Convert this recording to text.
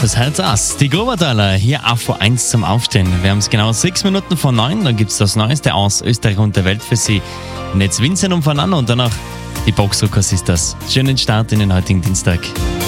Das Herz Ass. Die Grobertaler hier auf vor 1 zum Aufstehen. Wir haben es genau 6 Minuten vor 9. Dann gibt es das Neueste aus Österreich und der Welt für Sie. Und jetzt Vincent und Fernando und danach die Boxrocker Sisters. Schönen Start in den heutigen Dienstag.